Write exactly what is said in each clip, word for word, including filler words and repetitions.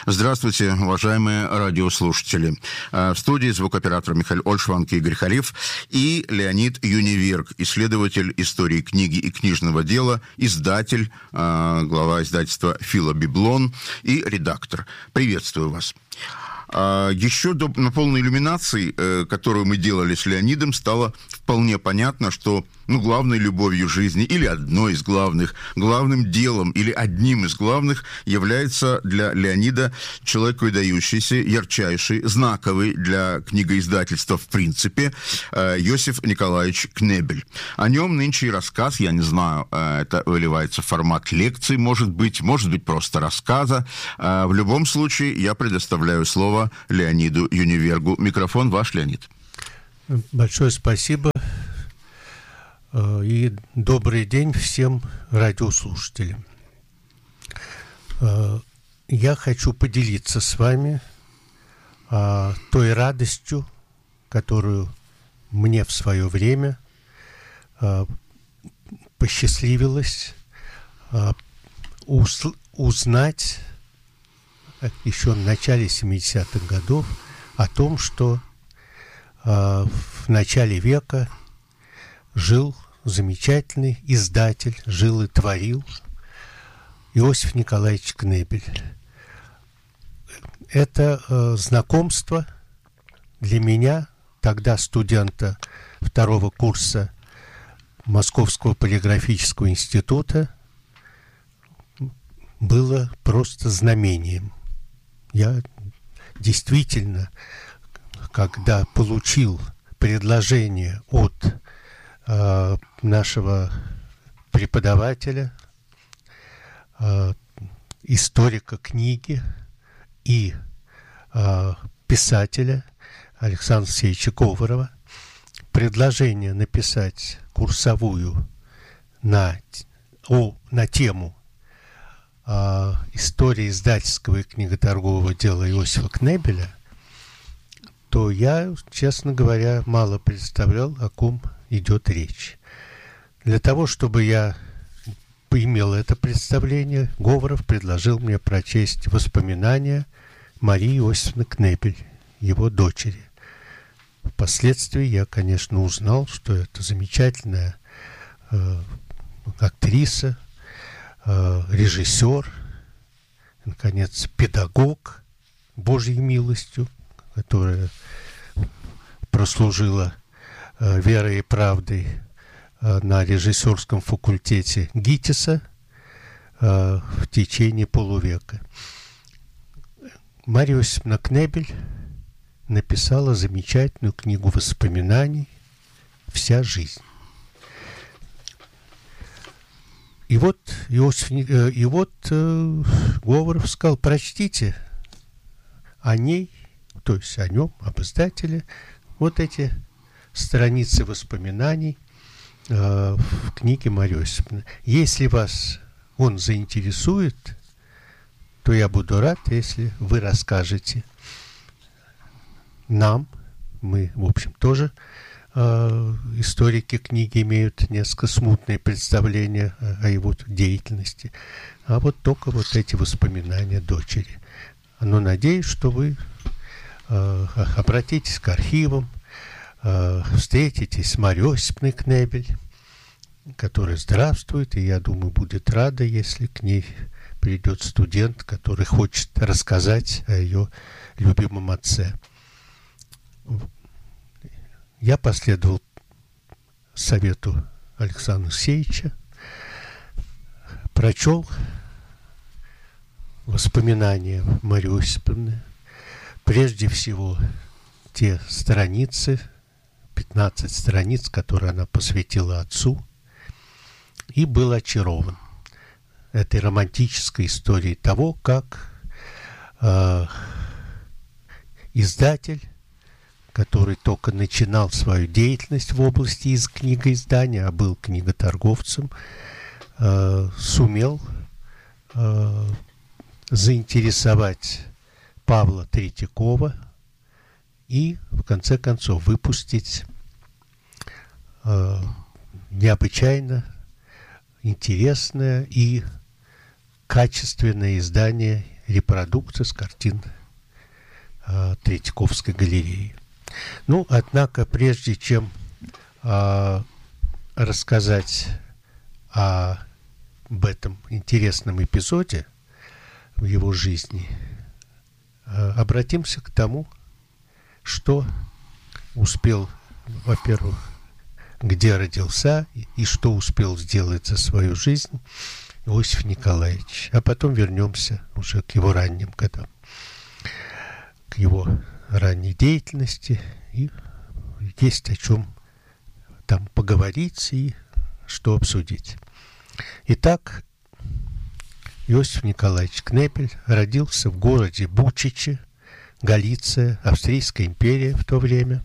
Здравствуйте, уважаемые радиослушатели. В студии звукооператор Михаил Ольшванг и Игорь Халиф и Леонид Юниверг, исследователь истории книги и книжного дела, издатель, глава издательства «Филобиблон» и редактор. Приветствую вас. Еще до на полной иллюминации, которую мы делали с Леонидом, стало вполне понятно, что ну, главной любовью жизни, или одной из главных, главным делом, или одним из главных является для Леонида человек выдающийся, ярчайший, знаковый для книгоиздательства в принципе, Иосиф Николаевич Кнебель. О нем нынче и рассказ, я не знаю, это выливается в формат лекции, может быть, может быть просто рассказа. В любом случае, я предоставляю слово Леониду Юнивергу. Микрофон ваш, Леонид. Большое спасибо. И добрый день всем радиослушателям. Я хочу поделиться с вами той радостью, которую мне в свое время посчастливилось узнать еще в начале семидесятых годов о том, что в начале века жил замечательный издатель, жил и творил Иосиф Николаевич Кнебель. Это э, знакомство для меня, тогда студента второго курса Московского полиграфического института, было просто знамением. Я действительно, когда получил предложение от э, нашего преподавателя, э, историка книги и э, писателя Александра Алексеевича Говорова, предложение написать курсовую на, о, на тему э, истории издательского и книготоргового дела Иосифа Кнебеля, то я, честно говоря, мало представлял, о ком идет речь. Для того, чтобы я имел это представление, Говоров предложил мне прочесть воспоминания Марии Иосифовны Кнебель, его дочери. Впоследствии я, конечно, узнал, что это замечательная э, актриса, э, режиссер, наконец, педагог Божьей милостью, которая прослужила э, верой и правдой э, на режиссерском факультете ГИТИСа э, в течение полувека. Мария Иосифовна Кнебель написала замечательную книгу воспоминаний «Вся жизнь». И вот, Иосиф, э, и вот э, Говоров сказал: прочтите о ней, то есть о нем, об издателе, вот эти страницы воспоминаний э, в книге Марии Иосифовны. Если вас он заинтересует, то я буду рад, если вы расскажете нам. Мы, в общем, тоже э, историки книги имеют несколько смутные представления о, о его деятельности. А вот только вот эти воспоминания дочери. Но надеюсь, что вы обратитесь к архивам, встретитесь с Марией Иосифовной Кнебель, которая здравствует, и, я думаю, будет рада, если к ней придет студент, который хочет рассказать о ее любимом отце. Я последовал совету Александра Алексеевича, прочел воспоминания Марии Иосифовны, прежде всего те страницы, пятнадцать страниц, которые она посвятила отцу, и был очарован этой романтической историей того, как э, издатель, который только начинал свою деятельность в области из книгоиздания, а был книготорговцем, э, сумел э, заинтересовать Павла Третьякова и, в конце концов, выпустить э, необычайно интересное и качественное издание репродукции с картин э, Третьяковской галереи. Ну, однако, прежде чем э, рассказать о, об этом интересном эпизоде в его жизни, э, обратимся к тому, что успел, во-первых, где родился и что успел сделать за свою жизнь Иосиф Николаевич. А потом вернемся уже к его ранним годам, к его ранней деятельности. И есть о чем там поговорить и что обсудить. Итак, Иосиф Николаевич Кнепель родился в городе Бучичи, Галиция, Австрийская империя в то время.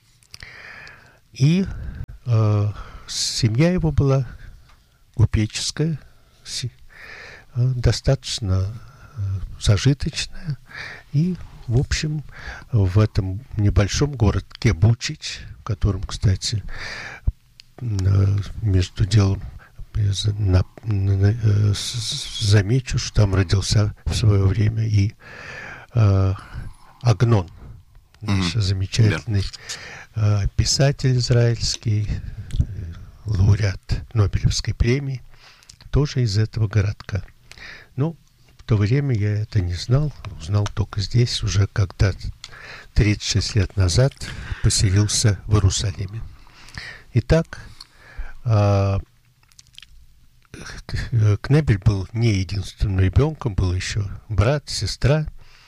И э, семья его была купеческая, си, э, достаточно э, зажиточная. И, в общем, в этом небольшом городке Бучич, в котором, кстати, э, между делом на, на, э, замечу, что там родился в свое время и э, Агнон, наш mm-hmm. замечательный yeah. э, писатель израильский, э, лауреат Нобелевской премии, тоже из этого городка. Ну, в то время я это не знал, узнал только здесь, уже когда тридцать шесть лет назад поселился в Иерусалиме. Итак, э, Кнепель был не единственным ребенком, был еще брат, сестра.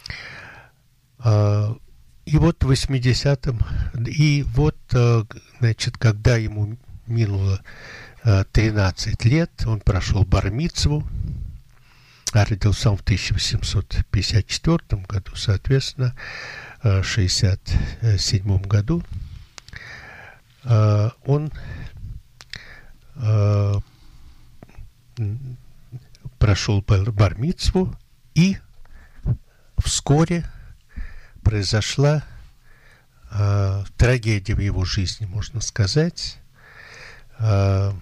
И вот в восьмидесятом, и вот, значит, когда ему минуло тринадцать лет, он прошел бар-мицву, а родился он в тысяча восемьсот пятьдесят четвёртом году, соответственно, в шестьдесят седьмом году он прошел бар-мицву, и вскоре произошла э, трагедия в его жизни, можно сказать. Э,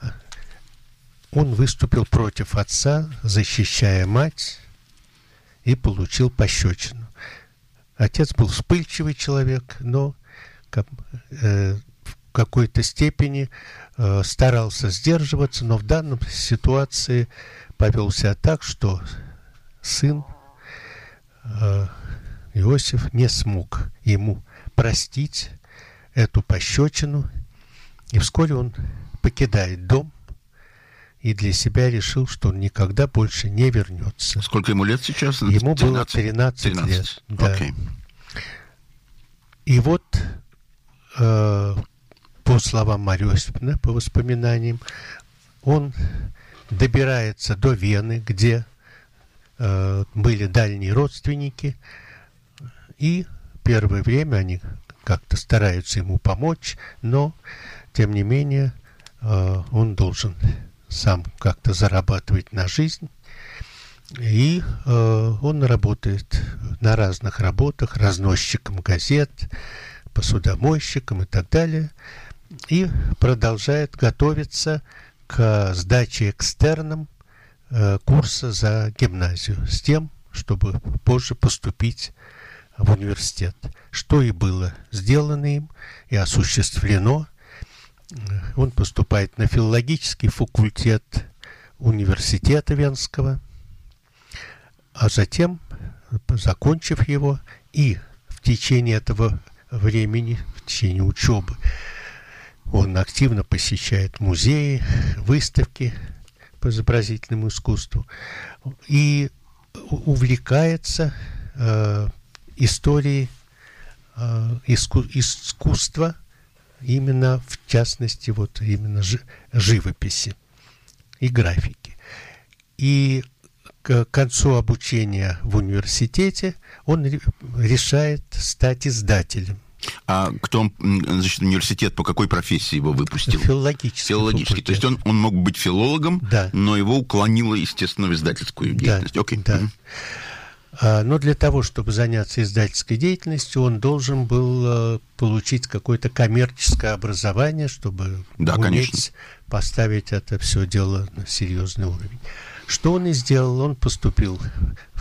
он выступил против отца, защищая мать, и получил пощечину. Отец был вспыльчивый человек, но как, э, в какой-то степени э, старался сдерживаться, но в данной ситуации повел себя так, что сын э, Иосиф не смог ему простить эту пощечину, и вскоре он покидает дом и для себя решил, что он никогда больше не вернется. Сколько ему лет сейчас? Ему тринадцать, было тринадцать, тринадцать лет. Да. Okay. И вот, э, по словам Марьи Осиповны, по воспоминаниям, он добирается до Вены, где э, были дальние родственники, и первое время они как-то стараются ему помочь, но, тем не менее, э, он должен сам как-то зарабатывать на жизнь. И э, он работает на разных работах, разносчиком газет, посудомойщиком и так далее. И продолжает готовиться к сдаче экстерном э, курса за гимназию с тем, чтобы позже поступить в университет, что и было сделано им и осуществлено. Он поступает на филологический факультет университета Венского, а затем, закончив его, и в течение этого времени, в течение учебы, он активно посещает музеи, выставки по изобразительному искусству и увлекается э, истории э, иску, искусства, именно в частности вот именно жи, живописи и графики. И к концу обучения в университете он решает стать издателем. А кто, значит, университет по какой профессии его выпустил? Филологический. Филологический. То есть он, он мог быть филологом, да, но его уклонило, естественно, в издательскую деятельность. Да, Окей. Да. Mm-hmm. Но для того, чтобы заняться издательской деятельностью, он должен был получить какое-то коммерческое образование, чтобы да, уметь конечно. поставить это все дело на серьезный уровень. Что он и сделал? Он поступил в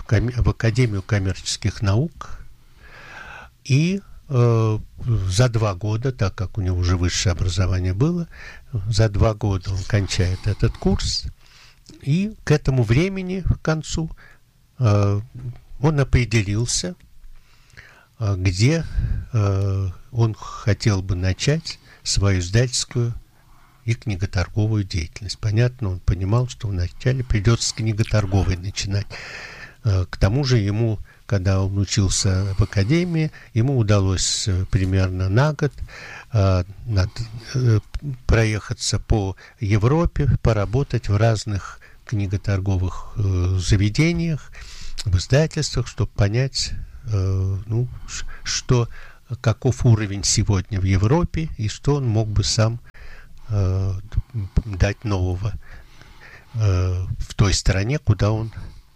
в Академию коммерческих наук, и э, за два года, так как у него уже высшее образование было, за два года он кончает этот курс, и к этому времени, к концу, э, он определился, э, где э, он хотел бы начать свою издательскую и книготорговую деятельность. Понятно, он понимал, что вначале придется с книготорговой начинать. К тому же ему, когда он учился в академии, ему удалось примерно на год проехаться по Европе, поработать в разных книготорговых заведениях, в издательствах, чтобы понять, ну, что, каков уровень сегодня в Европе и что он мог бы сам дать нового в той стране, куда он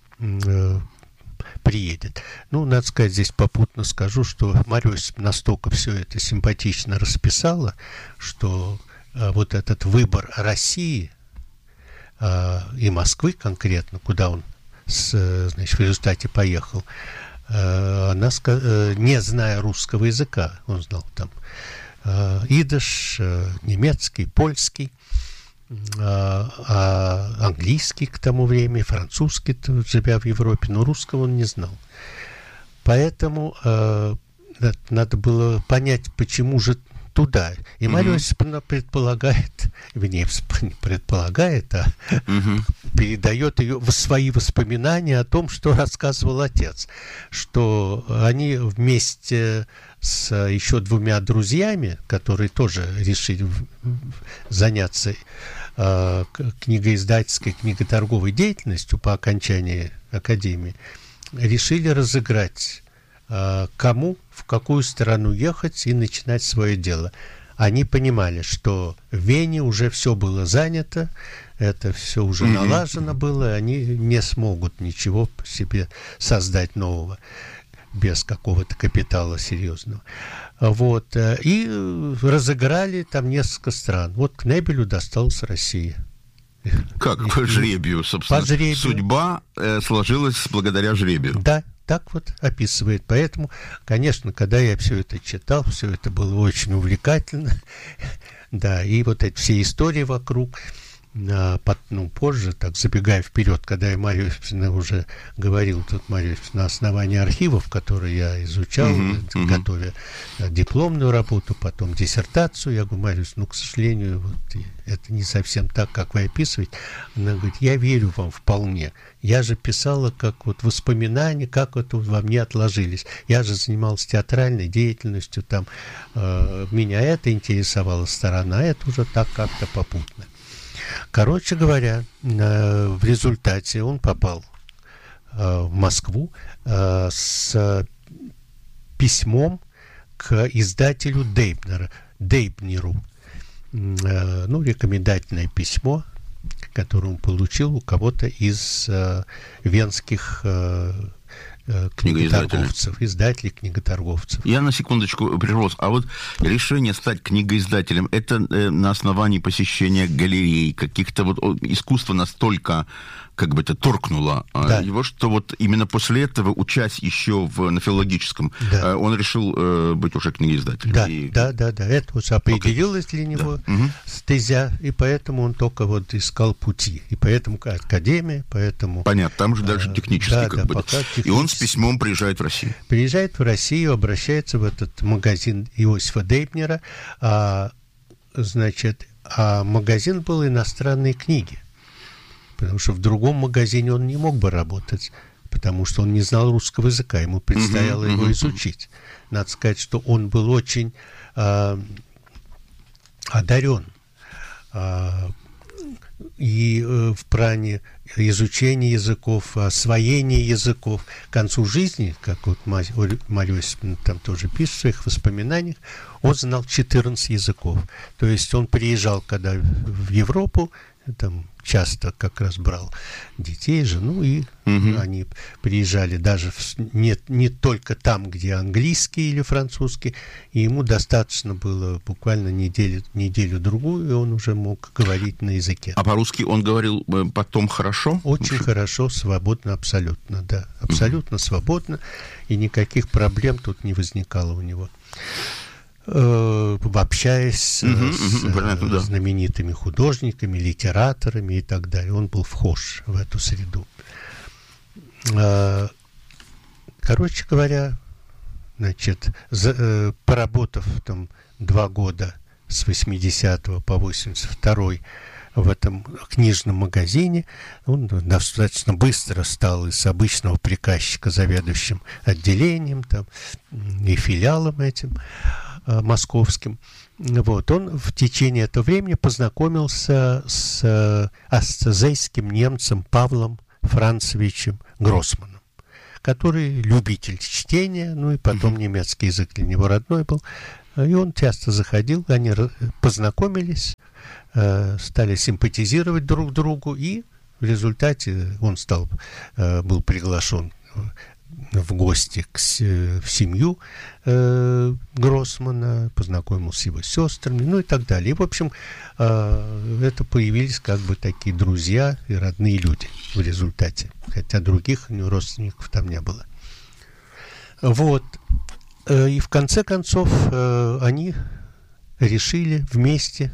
приедет. Ну, надо сказать, здесь попутно скажу, что Марья Иосифовна настолько все это симпатично расписала, что вот этот выбор России и Москвы конкретно, куда он, значит, в результате поехал, она, не зная русского языка, он знал там идыш, немецкий, польский, а английский к тому времени, французский, живя в Европе, но русского он не знал. Поэтому э, надо было понять, почему же туда. И Марья Иосифовна mm-hmm. предполагает, вернее, предполагает, а mm-hmm. передает ее в свои воспоминания о том, что рассказывал отец, что они вместе с еще двумя друзьями, которые тоже решили заняться э, книгоиздательской, книготорговой деятельностью по окончании академии, решили разыграть, э, кому, в какую сторону ехать и начинать свое дело. Они понимали, что в Вене уже все было занято, это все уже mm-hmm. налажено было, они не смогут ничего себе создать нового без какого-то капитала серьезного. Вот. И разыграли там несколько стран. Вот Кнебелю досталась Россия. Как по жребию, собственно. По жребию. Судьба э, сложилась благодаря жребию. Да, так вот описывает. Поэтому, конечно, когда я все это читал, все это было очень увлекательно. Да, и вот эти все истории вокруг. Ну, позже, так забегая вперед, когда я Марья Иосифовна уже говорил, тут Марья Иосифовна, на основании архивов, которые я изучал, uh-huh, uh-huh. готовя дипломную работу, потом диссертацию, я говорю, Марья Иосифовна, ну, к сожалению, вот, это не совсем так, как вы описываете. Она говорит, я верю вам вполне. Я же писала как вот воспоминания, как это во мне отложились. Я же занималась театральной деятельностью, там э, меня это интересовала сторона, это уже так как-то попутно. Короче говоря, в результате он попал в Москву с письмом к издателю Дейбнера, Дейбнеру. Ну, рекомендательное письмо, которое он получил у кого-то из венских книготорговцев, издателей, книготорговцев. Я на секундочку прервусь. А вот решение стать книгоиздателем, это э, на основании посещения галерей, каких-то вот искусство настолько, как бы это торкнуло да. его, что вот именно после этого, учась еще в, на филологическом, да. э, он решил э, быть уже книгоиздателем. Да, и... да, да, да. Это вот определилось okay. для него да. стезя, и поэтому он только вот искал пути. И поэтому академия, поэтому... Понятно, там же дальше технический да, как да, бы. Технический. И он с письмом приезжает в Россию. Приезжает в Россию, обращается в этот магазин Иосифа Дейбнера, а, значит, а магазин был иностранные книги. Потому что в другом магазине он не мог бы работать, потому что он не знал русского языка, ему предстояло uh-huh, его uh-huh. изучить. Надо сказать, что он был очень э, одарен э, и э, в плане изучения языков, освоения языков. К концу жизни, как вот Марья Иосифовна там тоже пишет в своих воспоминаниях, он знал четырнадцать языков. То есть он приезжал, когда в Европу, там часто как раз брал детей, жену, и угу. они приезжали даже в, не, не только там, где английский или французский, и ему достаточно было буквально неделю, неделю-другую, и он уже мог говорить на языке. А по-русски он говорил потом хорошо? Очень Уж... хорошо, свободно, абсолютно, да. Абсолютно угу. свободно, и никаких проблем тут не возникало у него. Общаясь uh-huh, с uh-huh, понятно, да. знаменитыми художниками, литераторами и так далее. Он был вхож в эту среду. Короче говоря, значит, за, поработав там два года с восьмидесятого по восемьдесят второй в этом книжном магазине, он достаточно быстро стал из обычного приказчика заведующим отделением там, и филиалом этим московским. Вот. Он в течение этого времени познакомился с астазейским немцем Павлом Францевичем Гроссманом, который любитель чтения, ну и потом немецкий язык для него родной был. И он часто заходил, они познакомились, стали симпатизировать друг другу, и в результате он стал, был приглашен в гости к, в семью э, Гроссмана, познакомился с его сестрами, ну и так далее. И, в общем, э, это появились как бы такие друзья и родные люди в результате, хотя других у него родственников там не было. Вот. И в конце концов э, они решили вместе,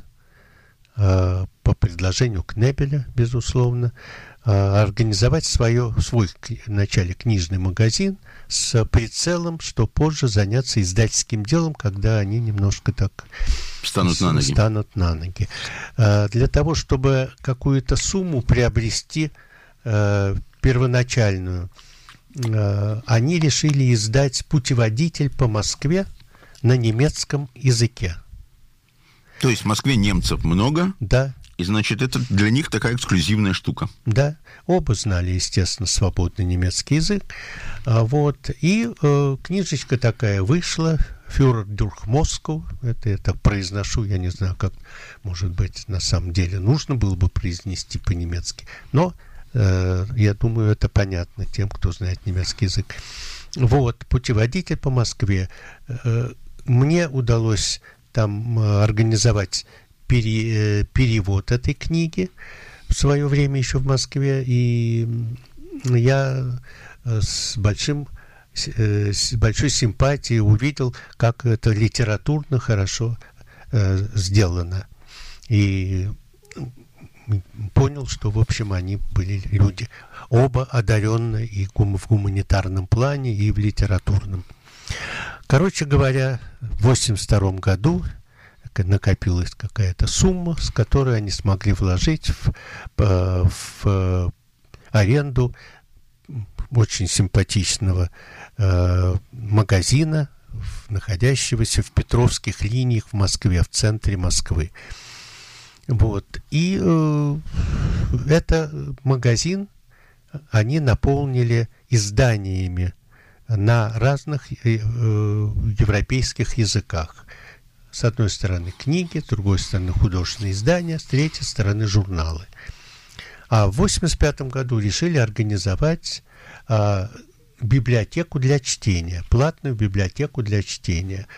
э, по предложению Кнебеля, безусловно, организовать свое, свой вначале книжный магазин с прицелом, что позже заняться издательским делом, когда они немножко так станут на ноги. Станут на ноги. Для того, чтобы какую-то сумму приобрести первоначальную, они решили издать путеводитель по Москве на немецком языке. То есть в Москве немцев много? Да. И, значит, это для них такая эксклюзивная штука. Да, оба знали, естественно, свободный немецкий язык. А, вот, и э, книжечка такая вышла, «Фюрер durch Москву». Это я так произношу, я не знаю, как, может быть, на самом деле нужно было бы произнести по-немецки. Но, э, я думаю, это понятно тем, кто знает немецкий язык. Вот, путеводитель по Москве. Э, мне удалось там э, организовать Пере, перевод этой книги в свое время еще в Москве, и я с, большим, с большой симпатией увидел, как это литературно хорошо э, сделано. И понял, что, в общем, они были люди оба одаренные и в гуманитарном плане, и в литературном. Короче говоря, в восемьдесят втором году накопилась какая-то сумма, с которой они смогли вложить в, в аренду очень симпатичного э, магазина, находящегося в Петровских линиях в Москве, в центре Москвы. Вот. И э, этот магазин они наполнили изданиями на разных э, европейских языках. С одной стороны книги, с другой стороны художественные издания, с третьей стороны журналы. А в восемьдесят пятом году решили организовать а, библиотеку для чтения, платную библиотеку для чтения,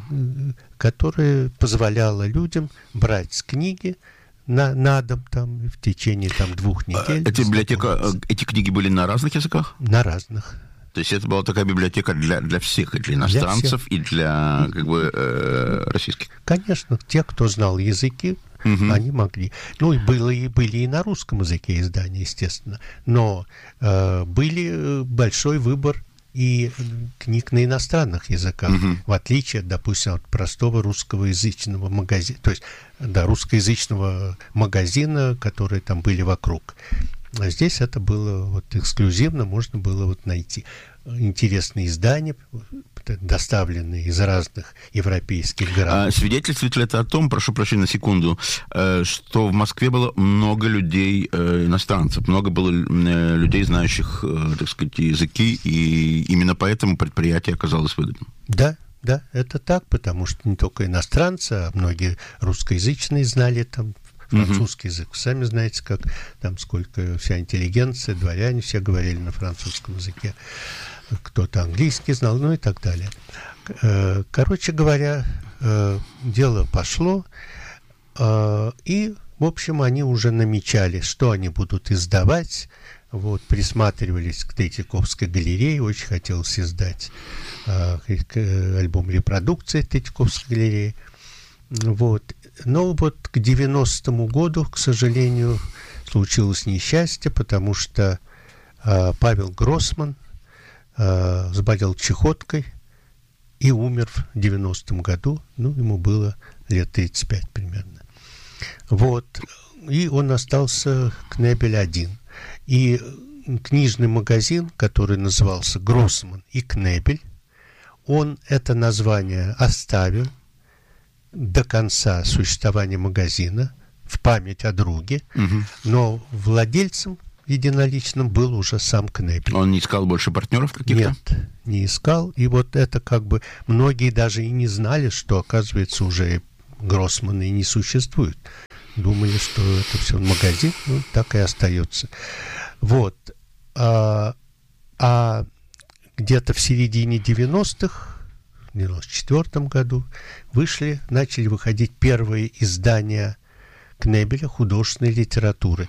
которая позволяла людям брать книги на, на дом там, в течение там, двух недель. Эта библиотека, эти книги были на разных языках? На разных. То есть это была такая библиотека для, для всех, и для иностранцев, для и для как бы, э, российских? Конечно, те, кто знал языки, угу. они могли. Ну, и, было, и были и на русском языке издания, естественно. Но э, были большой выбор и книг на иностранных языках, угу. в отличие, допустим, от простого русскоязычного магазина, то есть, да, русскоязычного магазина, которые там были вокруг. А здесь это было вот эксклюзивно, можно было вот найти интересные издания, доставленные из разных европейских городов. А свидетельствует ли это о том, прошу прощения на секунду, что в Москве было много людей, иностранцев, много было людей, знающих, так сказать, языки, и именно поэтому предприятие оказалось выгодным? Да, да, это так, потому что не только иностранцы, а многие русскоязычные знали там Французский uh-huh. язык. Сами знаете, как там сколько вся интеллигенция, дворяне все говорили на французском языке. Кто-то английский знал, ну и так далее. Короче говоря, дело пошло, и, в общем, они уже намечали, что они будут издавать. Вот, присматривались к Третьяковской галерее, очень хотелось издать альбом репродукции Третьяковской галереи. Вот. Но вот к девяностому году, к сожалению, случилось несчастье, потому что Павел Гроссман заболел чехоткой и умер в девяностом году. Ну, ему было лет тридцать пять примерно. Вот. И он остался Кнебель один. И книжный магазин, который назывался «Гроссман и Кнебель», он это название оставил до конца существования магазина в память о друге, угу. но владельцем единоличным был уже сам Кнебель. Он не искал больше партнеров каких-то? Нет, не искал. И вот это как бы многие даже и не знали, что, оказывается, уже Гроссмана и не существует. Думали, что это все магазин, ну, так и остается. Вот. А, а где-то в середине девяностых, в девяносто четвёртом году, вышли, начали выходить первые издания Кнебеля художественной литературы.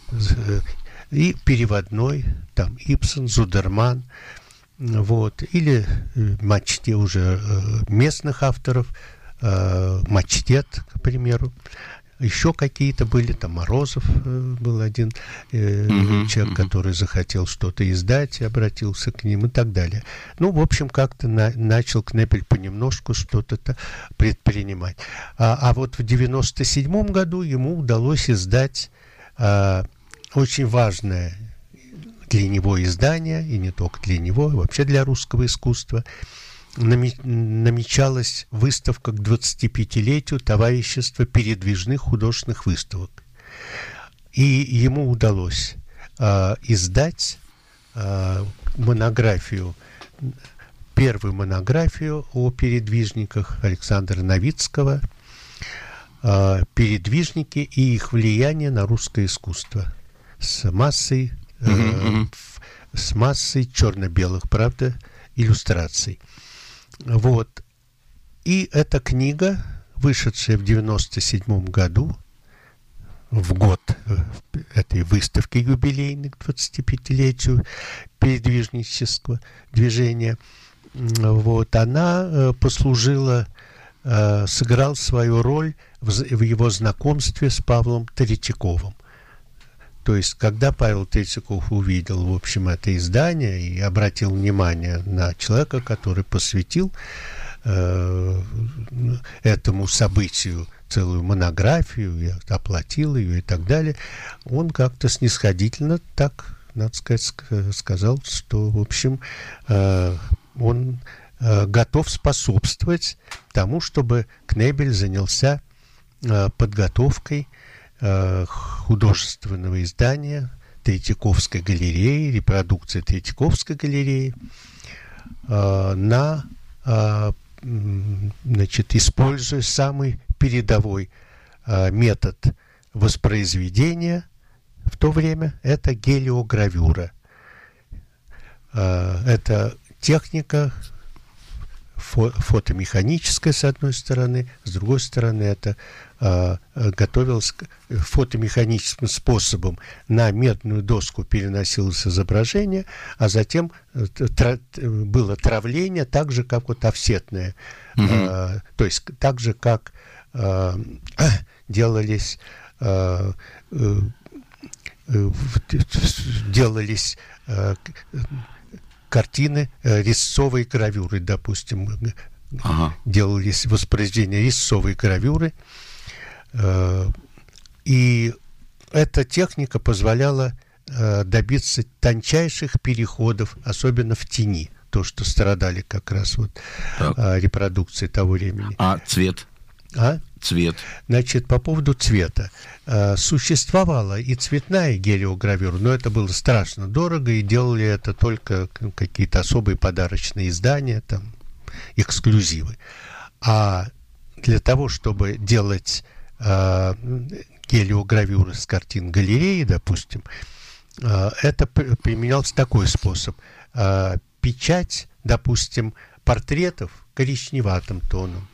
И переводной, там Ибсен, Зудерман, вот, или мачте уже местных авторов, Мачтет, к примеру. Еще какие-то были, там Морозов был один э, uh-huh, человек, uh-huh. который захотел что-то издать и обратился к ним и так далее. Ну, в общем, как-то на, начал Кнебель понемножку что-то предпринимать. А, а вот в девяносто седьмом году ему удалось издать а, очень важное для него издание, и не только для него, а вообще для русского искусства. Намечалась выставка к двадцатипятилетию товарищества передвижных художественных выставок. И ему удалось э, издать э, монографию, первую монографию о передвижниках Александра Новицкого, э, «Передвижники и их влияние на русское искусство», с массой, э, mm-hmm. с массой черно-белых, правда, иллюстраций. Вот. И эта книга, вышедшая в девяносто седьмом году, в год этой выставки юбилейной к двадцатипятилетию передвижнического движения, вот, она послужила, сыграла свою роль в его знакомстве с Павлом Третьяковым. То есть, когда Павел Третьяков увидел, в общем, это издание и обратил внимание на человека, который посвятил э, этому событию целую монографию, и оплатил ее и так далее, он как-то снисходительно так, надо сказать, сказал, что, в общем, э, он э, готов способствовать тому, чтобы Кнебель занялся э, подготовкой художественного издания Третьяковской галереи, репродукции Третьяковской галереи, на, значит, используя самый передовой метод воспроизведения в то время, это гелиогравюра. Это техника фотомеханическая, с одной стороны, с другой стороны, это э, готовилось фотомеханическим способом. На медную доску переносилось изображение, а затем тра- было травление, так же, как вот офсетное. Mm-hmm. Э, то есть так же, как э, делались э, э, э, делались э, картины, э, резцовые гравюры, допустим, ага. делались воспроизведения резцовой гравюры, э, и эта техника позволяла э, добиться тончайших переходов, особенно в тени, то, что страдали как раз вот э, репродукции того времени. А цвет? А? Цвет. Значит, по поводу цвета. Э, существовала и цветная гелиогравюра, но это было страшно дорого, и делали это только какие-то особые подарочные издания, там, эксклюзивы. А для того, чтобы делать э, гелиогравюры с картин галереи, допустим, это применялся такой способ. Печать, допустим, портретов коричневатым тоном,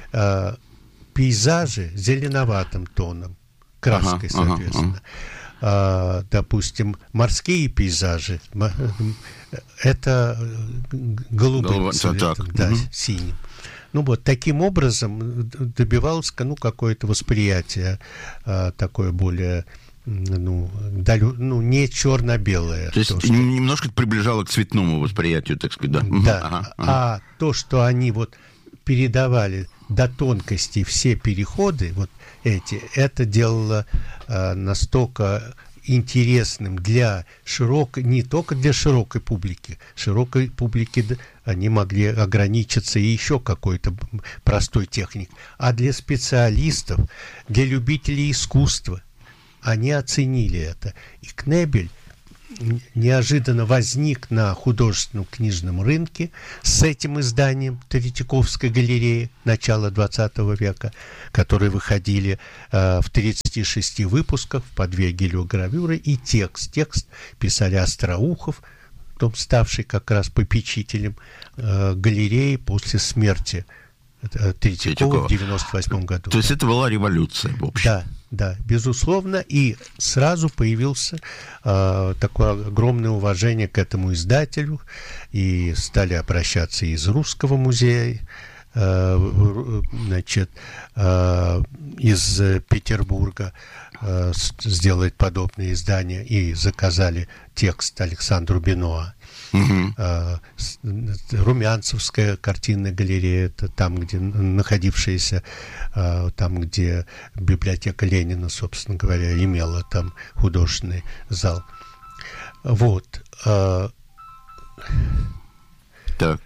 пейзажи зеленоватым тоном, краской, ага, соответственно. Ага, ага. Допустим, морские пейзажи, это голубым цветом, да, угу. синим. Ну вот, таким образом добивалось, ну, какое-то восприятие а, такое более, ну, далю, ну, не черно-белое. То есть то, что... немножко приближало к цветному восприятию, так сказать, да? Да, ага, ага. А то, что они вот передавали до тонкостей все переходы, вот эти, это делало а, настолько интересным для широкой, не только для широкой публики, широкой публики они могли ограничиться и еще какой-то простой техникой, а для специалистов, для любителей искусства они оценили это. И Кнебель неожиданно возник на художественном книжном рынке с этим изданием Третьяковской галереи начала двадцатого века, которые выходили э, в тридцати шести выпусках, по две гелиогравюры и текст. Текст писали Остроухов, потом ставший как раз попечителем э, галереи после смерти э, Третьякова в девяносто восьмом году. То есть это была революция, в общем. Да. Да, безусловно, и сразу появился э, такое огромное уважение к этому издателю, и стали обращаться из Русского музея, э, значит, э, из Петербурга э, сделать подобное издание, и заказали текст Александру Бенуа. Угу. Uh, Румянцевская картинная галерея, это там, где находившаяся, uh, там, где библиотека Ленина, собственно говоря, имела там художественный зал. Вот. Uh, так.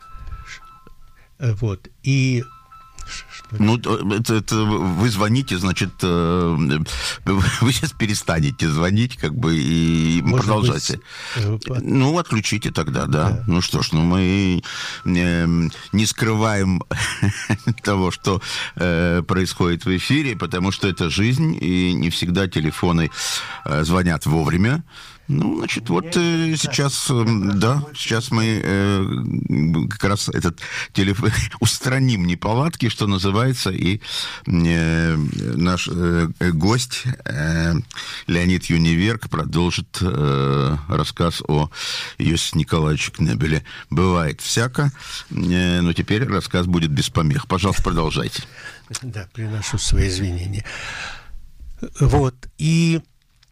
Вот. И Ну, это, это вы звоните, значит, вы сейчас перестанете звонить, как бы, и Может продолжайте. Быть... Ну, отключите тогда, да. да. Ну что ж, ну мы не скрываем того, что происходит в эфире, потому что это жизнь, и не всегда телефоны звонят вовремя. Ну, значит, вот э, сейчас, э, да, сейчас мы э, как раз этот телефон устраним неполадки, что называется, и э, наш э, гость э, Леонид Юниверк продолжит э, рассказ о Иосифе Николаевиче Кнебеле. Бывает всяко, э, но теперь рассказ будет без помех. Пожалуйста, продолжайте. Да, приношу свои извинения. Вот, и...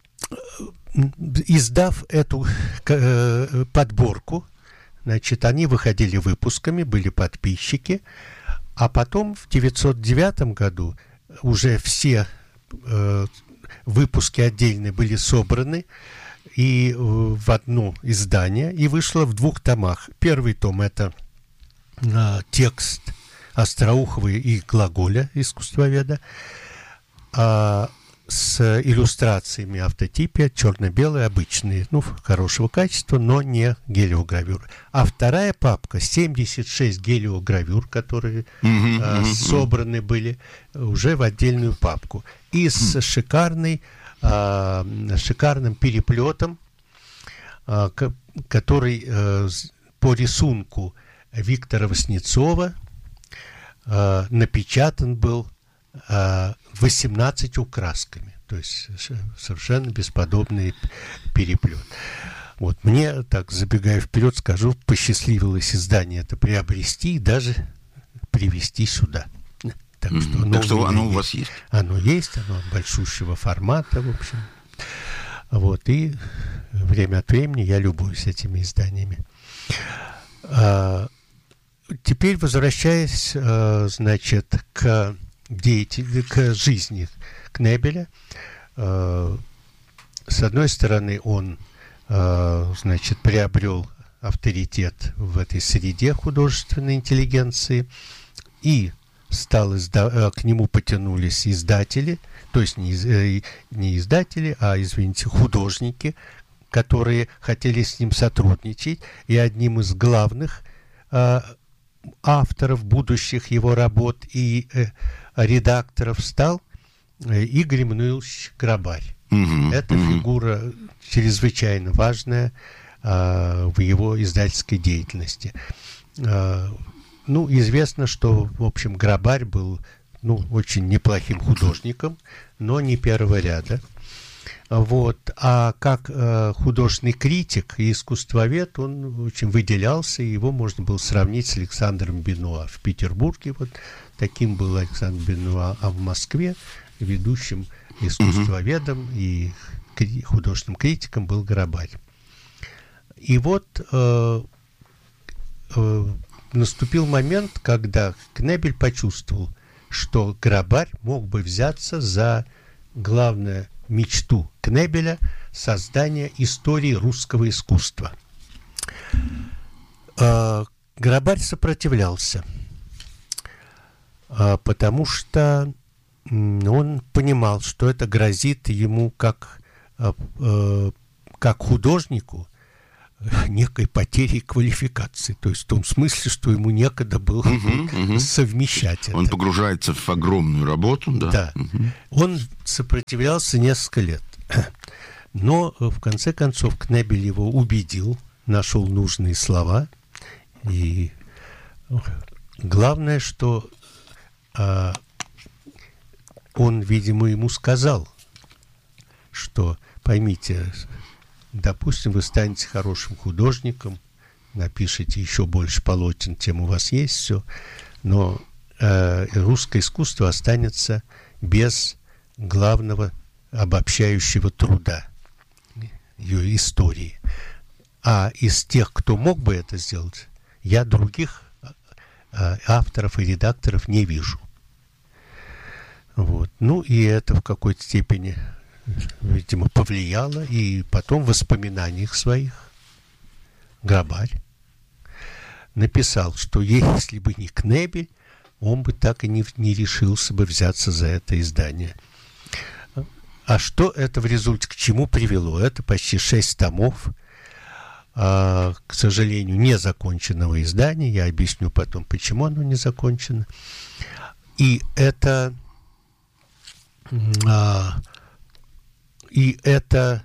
Издав эту э, подборку, значит, они выходили выпусками, были подписчики, а потом в девятьсот девятом году уже все э, выпуски отдельные были собраны и э, в одно издание, и вышло в двух томах. Первый том — это э, текст Остроухова и Глаголя, искусствоведа, а с иллюстрациями автотипия, черно-белые, обычные, ну, хорошего качества, но не гелиогравюры. А вторая папка, семьдесят шесть гелиогравюр, которые mm-hmm, э, mm-hmm. собраны были уже в отдельную папку. И с mm-hmm. шикарной, э, шикарным переплетом, э, к- который э, по рисунку Виктора Васнецова э, напечатан был восемнадцатью красками, то есть совершенно бесподобный переплет. Вот мне, так забегая вперед, скажу, посчастливилось издание это приобрести и даже привезти сюда. Так mm-hmm. что, оно, так что оно у вас есть? Оно есть, оно большущего формата, в общем. Вот, и время от времени я любуюсь этими изданиями. А, теперь возвращаясь, а, значит, к деятель, к жизни Кнебеля. С одной стороны, он, значит, приобрел авторитет в этой среде художественной интеллигенции, и стал изда... к нему потянулись издатели, то есть не, из... не издатели, а, извините, художники, которые хотели с ним сотрудничать, и одним из главных авторов будущих его работ и редакторов стал Игорь Мануилович Грабарь. Угу, Эта угу. фигура чрезвычайно важная а, в его издательской деятельности. А, ну, известно, что, в общем, Грабарь был, ну, очень неплохим художником, но не первого ряда. Вот. А как э, художественный критик и искусствовед он очень выделялся, и его можно было сравнить с Александром Бенуа в Петербурге. Вот таким был Александр Бенуа, а в Москве ведущим искусствоведом uh-huh. и кри- художественным критиком был Грабарь. И вот э, э, наступил момент, когда Кнебель почувствовал, что Грабарь мог бы взяться за главное мечту Кнебеля — создание истории русского искусства. Э, Грабарь сопротивлялся, э, потому что он понимал, что это грозит ему как, э, э, как художнику некой потерей квалификации. То есть в том смысле, что ему некогда было uh-huh, uh-huh. совмещать это. Он погружается в огромную работу. Да. Да. Uh-huh. Он сопротивлялся несколько лет. Но в конце концов Кнебель его убедил, нашел нужные слова. И главное, что а, он, видимо, ему сказал, что, поймите, допустим, вы станете хорошим художником, напишите еще больше полотен, чем у вас есть, все, но э, русское искусство останется без главного обобщающего труда, ее истории. А из тех, кто мог бы это сделать, я других э, авторов и редакторов не вижу. Вот. Ну, и это в какой-то степени, видимо, повлияло. И потом в воспоминаниях своих Грабарь написал, что если бы не Кнебель, он бы так и не, не решился бы взяться за это издание. А что это в результате, к чему привело? Это почти шесть томов, а, к сожалению, незаконченного издания. Я объясню потом, почему оно не закончено. И это... А, и это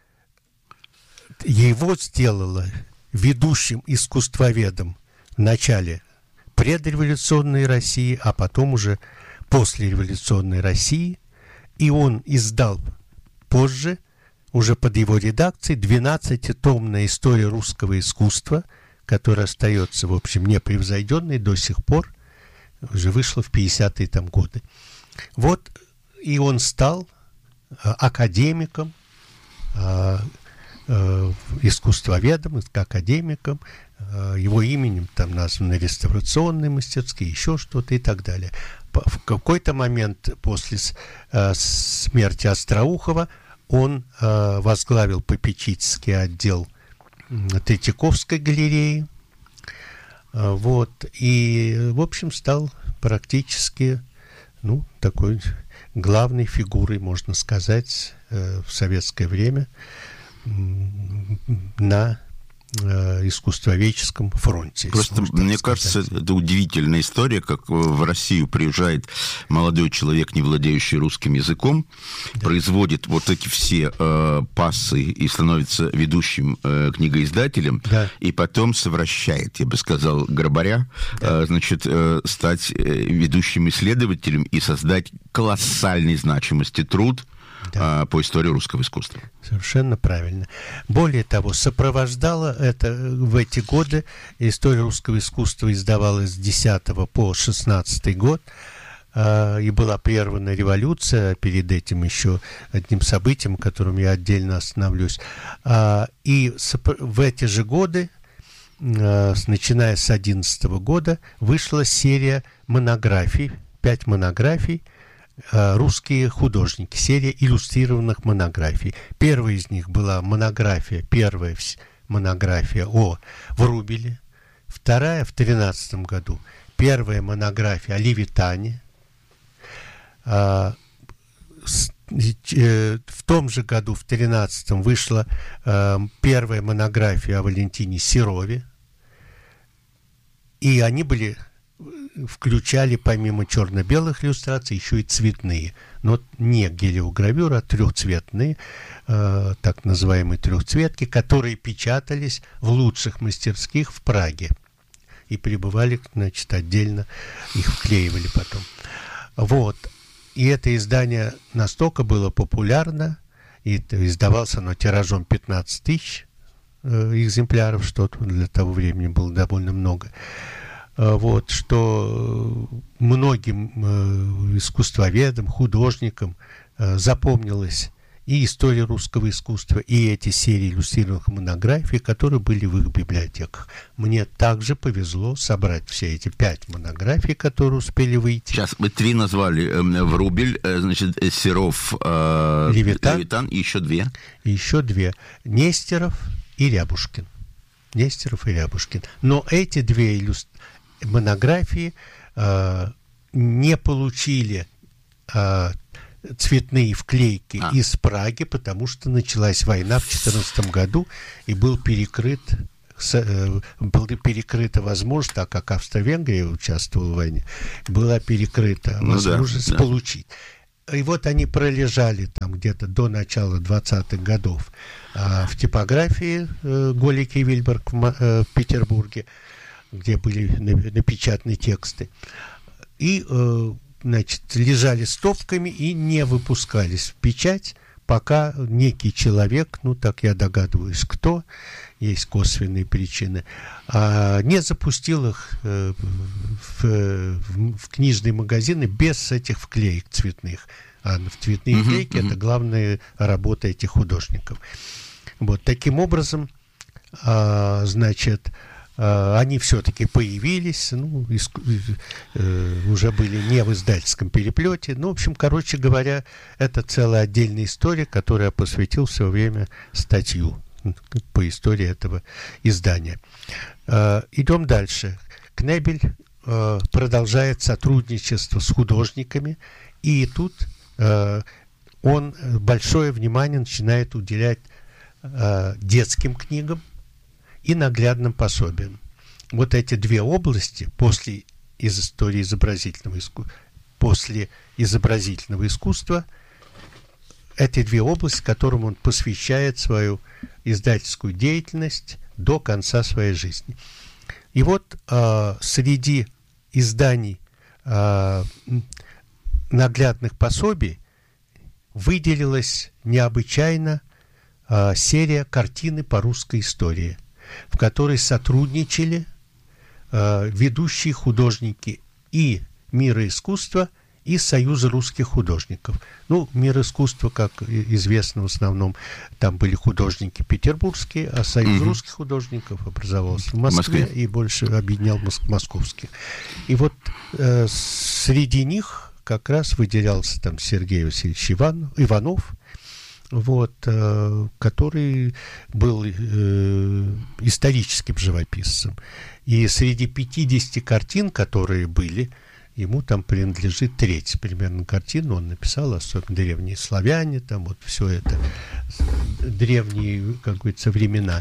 его сделало ведущим искусствоведом в начале предреволюционной России, а потом уже послереволюционной России. И он издал позже, уже под его редакцией, двенадцатитомная история русского искусства, которая остается, в общем, непревзойденной до сих пор, уже вышла в пятидесятые там годы. Вот. И он стал академиком, искусствоведом, академиком, его именем там названы реставрационные мастерские, еще что-то и так далее. В какой-то момент после смерти Остроухова он возглавил попечительский отдел Третьяковской галереи, вот, и, в общем, стал практически, ну, такой главной фигурой, можно сказать, в советское время на искусствоведческом фронте. Просто, мне кажется, это удивительная история, как в Россию приезжает молодой человек, не владеющий русским языком, да. производит вот эти все э, пассы и становится ведущим э, книгоиздателем, да. и потом совращает, я бы сказал, Грабаря, да. э, значит, э, стать э, ведущим исследователем и создать колоссальной значимости труд, да. по истории русского искусства. Совершенно правильно. Более того, сопровождала это в эти годы, история русского искусства издавалась с десятого по шестнадцатый год, и была прервана революция, перед этим еще одним событием, которым я отдельно остановлюсь. И в эти же годы, начиная с одиннадцатого года, вышла серия монографий, пять монографий, русские художники, серия иллюстрированных монографий. Первая из них была монография, первая монография о Врубеле, вторая в тринадцатом году, первая монография о Левитане, в том же году, в тринадцатом, вышла первая монография о Валентине Серове, и они были включали помимо черно-белых иллюстраций еще и цветные. Но не гелиогравюры, а трехцветные, э, так называемые трехцветки, которые печатались в лучших мастерских в Праге. И прибывали, значит, отдельно, их вклеивали потом. Вот. И это издание настолько было популярно, и издавалось оно тиражом пятнадцать тысяч э, экземпляров, что для того времени было довольно много. Э, вот, что многим э, искусствоведам, художникам э, запомнилась и история русского искусства, и эти серии иллюстрированных монографий, которые были в их библиотеках. Мне также повезло собрать все эти пять монографий, которые успели выйти. Сейчас вы три назвали. Врубель, значит, Серов, э, Левитан, Левитан и еще две. И еще две. Нестеров и Рябушкин. Нестеров и Рябушкин. Но эти две иллюст... монографии э, не получили э, цветные вклейки а. из Праги, потому что началась война в две тысячи четырнадцатом году, и был перекрыт, с, э, была перекрыта возможность, так как Австро-Венгрия участвовала в войне, была перекрыта ну возможность да, получить. Да. И вот они пролежали там где-то до начала двадцатых годов э, в типографии э, Голик и Вильберг в, э, в Петербурге, где были напечатаны тексты. И э, значит, лежали стопками и не выпускались в печать, пока некий человек, ну так я догадываюсь, кто, есть косвенные причины, а, не запустил их э, в, в, в книжные магазины без этих вклеек цветных. А в цветные uh-huh, вклейки uh-huh. это главная работа этих художников. Вот таким образом, а, значит, они все-таки появились, ну, иск, э, уже были не в издательском переплете. Ну, в общем, короче говоря, это целая отдельная история, которую я посвятил в свое время статью по истории этого издания. Э, идем дальше. Кнебель э, продолжает сотрудничество с художниками, и тут э, он большое внимание начинает уделять э, детским книгам и наглядным пособием. Вот эти две области после из истории изобразительного искусства, после изобразительного искусства, эти две области, которым он посвящает свою издательскую деятельность до конца своей жизни. И вот э, среди изданий э, наглядных пособий выделилась необычайно э, серия «Картины по русской истории», в которой сотрудничали э, ведущие художники и мира искусства, и Союза русских художников. Ну, мир искусства, как известно, в основном там были художники петербургские, а Союз угу. русских художников образовался в Москве, Москве. И больше объединял моск- московских. И вот э, среди них как раз выделялся там Сергей Васильевич Иван, Иванов, вот, э, который был э, историческим живописцем. И среди пятидесяти картин, которые были, ему там принадлежит треть примерно картин. Он написал, особенно древние славяне, там вот все это, древние, как говорится, времена.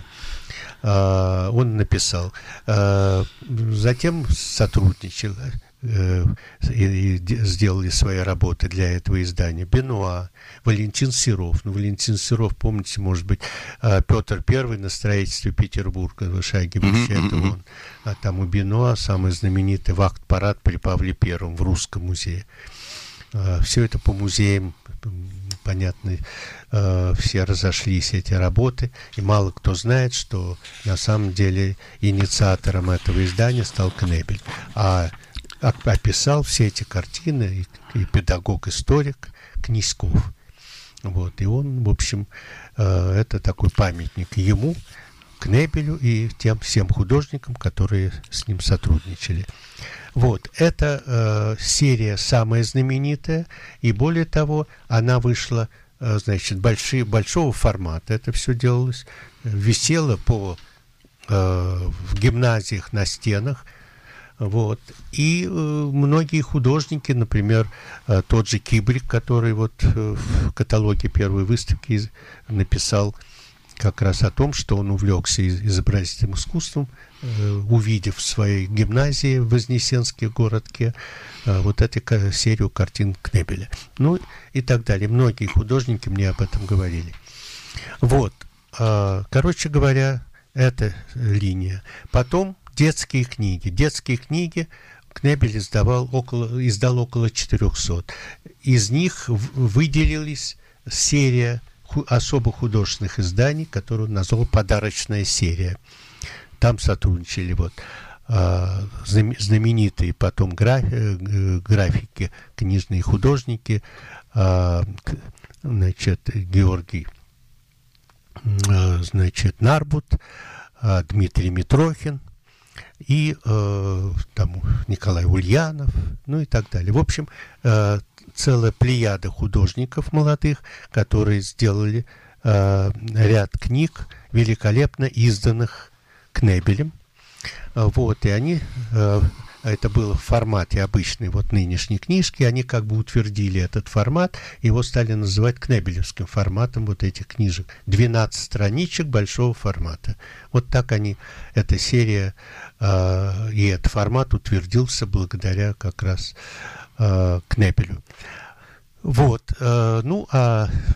Э, он написал. Э, затем сотрудничал э, и, и сделали свои работы для этого издания Бенуа, Валентин Серов. Ну, Валентин Серов, помните, может быть, Петр Первый на строительстве Петербурга, вышагивающий, mm-hmm. это он. А там у Бенуа самый знаменитый вахт-парад при Павле Первом в Русском музее. Все это по музеям, понятно, все разошлись, эти работы, и мало кто знает, что на самом деле инициатором этого издания стал Кнебель. А описал все эти картины и, и педагог-историк Князьков. Вот, и он, в общем, э, это такой памятник ему, Кнебелю и тем всем художникам, которые с ним сотрудничали. Вот, эта э, серия самая знаменитая, и более того, она вышла, э, значит, большие, большого формата, это все делалось, висело по, э, в гимназиях на стенах. Вот. И э, многие художники, например, э, тот же Кибрик, который вот э, в каталоге первой выставки написал как раз о том, что он увлекся изобразительным искусством, увидев в своей гимназии в Вознесенске городке вот эту серию картин Кнебеля. Ну и так далее. Многие художники мне об этом говорили. Вот. Короче говоря, эта линия. Потом детские книги. Детские книги Кнебель издавал около, издал около четырехсот. Из них выделились серия особо художественных изданий, которую он назвал «Подарочная серия». Там сотрудничали вот знаменитые потом графики, книжные художники, значит, Георгий, значит, Нарбут, Дмитрий Митрохин и там Николай Ульянов, ну и так далее. В общем, целая плеяда художников молодых, которые сделали ряд книг, великолепно изданных Кнебелем. Вот, и они, это было в формате обычной вот нынешней книжки, они как бы утвердили этот формат, его стали называть кнебелевским форматом вот этих книжек. двенадцать страничек большого формата. Вот так они, эта серия и этот формат утвердился благодаря как раз Кнебелю. Вот, ну, а